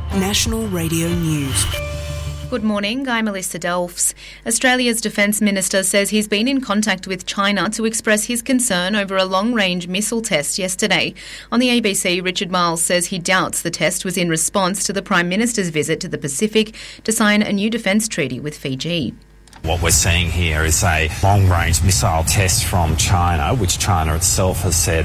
National Radio News. Good morning, I'm Melissa Delfs. Australia's Defence Minister says he's been in contact with China to express his concern over a long-range missile test yesterday. On the ABC, Richard Marles says he doubts the test was in response to the Prime Minister's visit to the Pacific to sign a new defence treaty with Fiji. What we're seeing here is a long-range missile test from China, which China itself has said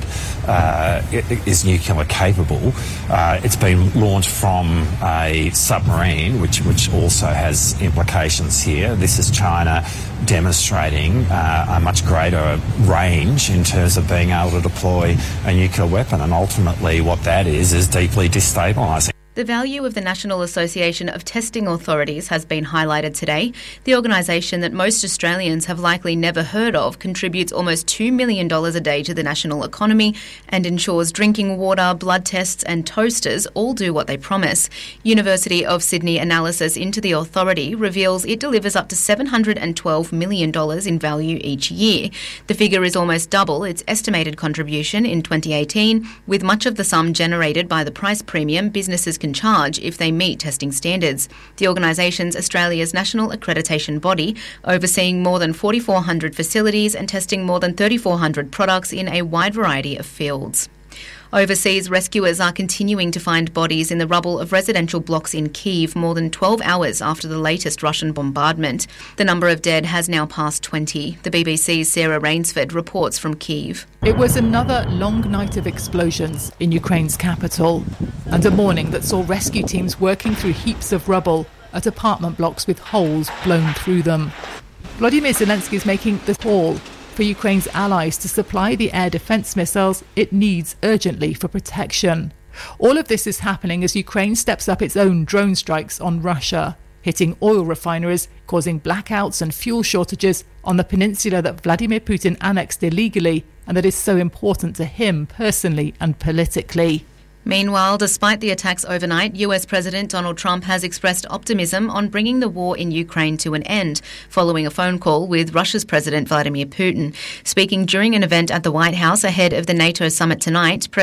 is nuclear capable. It's been launched from a submarine, which also has implications here. This is China demonstrating a much greater range in terms of being able to deploy a nuclear weapon, and ultimately what that is deeply destabilising. The value of the National Association of Testing Authorities has been highlighted today. The organisation that most Australians have likely never heard of contributes almost $2 million a day to the national economy and ensures drinking water, blood tests and toasters all do what they promise. University of Sydney analysis into the authority reveals it delivers up to $712 million in value each year. The figure is almost double its estimated contribution in 2018, with much of the sum generated by the price premium businesses can charge if they meet testing standards. The organisation's Australia's national accreditation body, overseeing more than 4,400 facilities and testing more than 3,400 products in a wide variety of fields. Overseas, rescuers are continuing to find bodies in the rubble of residential blocks in Kyiv more than 12 hours after the latest Russian bombardment. The number of dead has now passed 20. The BBC's Sarah Rainsford reports from Kyiv. It was another long night of explosions in Ukraine's capital, and a morning that saw rescue teams working through heaps of rubble at apartment blocks with holes blown through them. Volodymyr Zelensky is making the call for Ukraine's allies to supply the air defence missiles it needs urgently for protection. All of this is happening as Ukraine steps up its own drone strikes on Russia, hitting oil refineries, causing blackouts and fuel shortages on the peninsula that Vladimir Putin annexed illegally and that is so important to him personally and politically. Meanwhile, despite the attacks overnight, US President Donald Trump has expressed optimism on bringing the war in Ukraine to an end, following a phone call with Russia's President Vladimir Putin. Speaking during an event at the White House ahead of the NATO summit tonight,